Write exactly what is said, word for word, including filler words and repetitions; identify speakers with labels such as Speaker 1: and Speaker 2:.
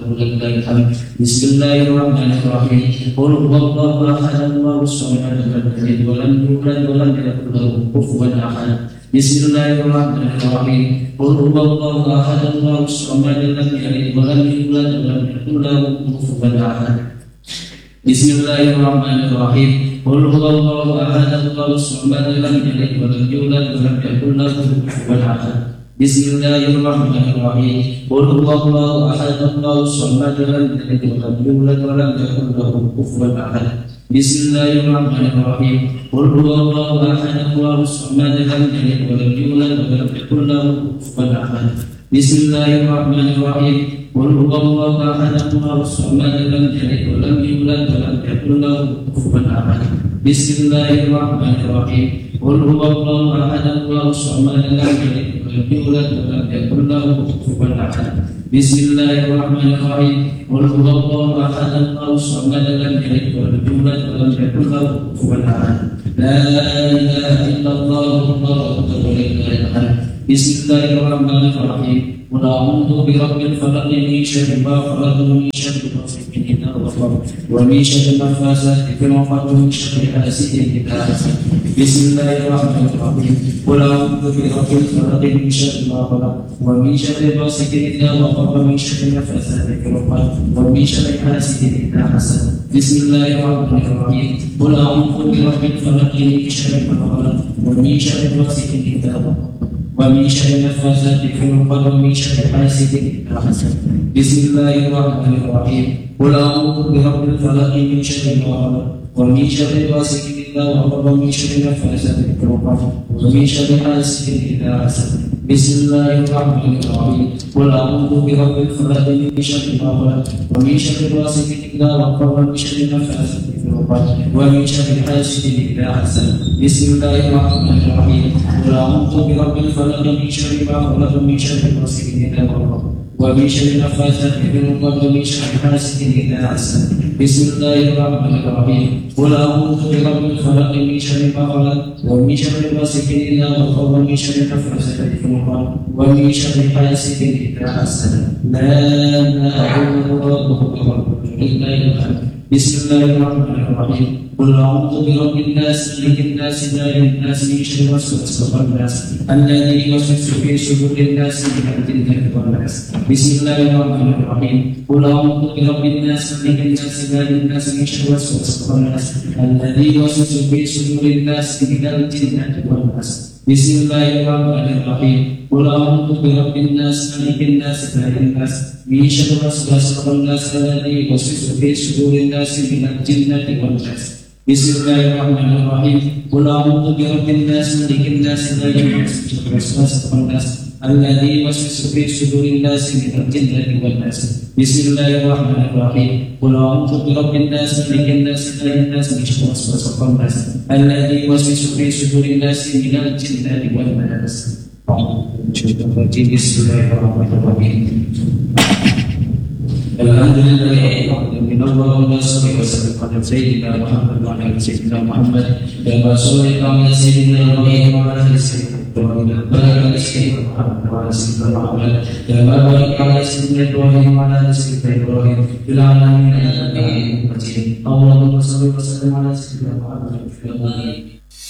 Speaker 1: ولله الحمد. بسم الله الرحمن الرحيم. قل هو الله احد الله الصمد لم يلد ولم يولد ولم يكن له كفوا احد. بسم الله الرحمن الرحيم. قل هو الله احد الله الصمد لم يلد ولم يولد ولم يكن له كفوا احد. بسم الله الرحمن الرحيم. قل هو الله احد الله الصمد لم يلد ولم يولد ولم يكن له كفوا احد. بسم الله الرحمن الرحيم. قل هو الله احد الله الصمد لم يلد ولم يولد ولم يكن له كفوا احد. بسم الله الرحمن الرحيم. قل هو الله احد الله الصمد لم يلد ولم يولد ولم يكن له كفوا احد. بسم الله الرحمن الرحيم. قل هو الله احد الله الصمد لم يلد ولم يولد ولم يكن له كفوا احد. بسم الله الرحمن الرحيم. قل هو الله احد الله الصمد لم يلد ولم يولد ولم يكن له كفوا احد. بسم الله الرحمن الرحيم. قل هو الله احد الله الصمد لم يلد ولم يولد ولم يكن له كفوا احد. لا اله الا الله الله اكبر ولله الحمد. بسم الله الرحمن الرحيم. قل اعوذ برب الفلق من شر ما خلق ومن شر غاسق اذا وقب ومن شر النفاثات في العقد ومن شر حاسد اذا حسد. بسم الله الرحمن الرحيم. قل اعوذ برب الفلق من شر ما خلق ومن شر غاسق اذا وقب ومن شر النفاثات في العقد ومن شر حاسد اذا حسد. بسم الله الرحمن الرحيم. قل اعوذ برب الفلق من شر ما خلق ومن شر غاسق اذا وقب ومن شر النفاثات في العقد ومن شر حاسد اذا حسد. بسم الله الرحمن الرحيم. قل اعوذ برب الفلق من شر ما خلق ومن شر غاسق اذا وقب ومن شر النفاثات في العقد ومن شر حاسد اذا حسد. بسم الله الرحمن الرحيم. قل اعوذ برب الفلق من شر ما خلق ومن شر غاسق اذا وقب ومن شر النفاثات في العقد ومن شر حاسد اذا حسد. بسم الله الرحمن الرحيم. قل اعوذ برب الفلق من شر ما خلق ومن شر غاسق اذا وقب ومن شر النفاثات في العقد ومن شر حاسد اذا حسد. بسم الله الرحمن الرحيم. قل اعوذ برب الفلق من شر ما خلق ومن شر غاسق اذا وقب ومن شر النفاثات في العقد ومن شر حاسد اذا حسد. لا اله الا الله ولله الحمد. بسم الله الرحمن الرحيم. قل اعوذ برب الناس ملك الناس اله الناس من شر الوسواس الخناس الذي يوسوس في صدور الناس من الجنة والناس. بسم الله الرحمن الرحيم. قل اعوذ برب الناس ملك الناس اله الناس من شر الوسواس الخناس الذي يوسوس في صدور الناس من الجنة والناس. بسم الله الرحمن الرحيم. قل اعوذ برب الناس ملك الناس اله الناس من شر الوسواس الخناس الذي يوسوس في صدور الناس من الجنة والناس. بسم الله الرحمن الرحيم. قل اعوذ برب الناس ملك الناس اله الناس من شر الوسواس الخناس الذي يوسوس في صدور الناس من الجنة والناس. بسم الله الرحمن الرحيم. قل اعوذ برب الناس ملك الناس اله الناس من شر الوسواس الخناس الذي يوسوس في صدور الناس من الجنة والناس. بسم الله الرحمن الرحيم. الحمد لله من الله وصلى وسلم على سيدنا محمد وعلى ال سيدنا محمد كما صليت على سيدنا ابراهيم وعلى ال سيدنا ابراهيم وعلى ال سيدنا محمد وعلى سيدنا محمد كما باركت على سيدنا ابراهيم وعلى ال سيدنا ابراهيم في العالمين انك حميد مجيد. اللهم صل وسلم على سيدنا محمد في العالمين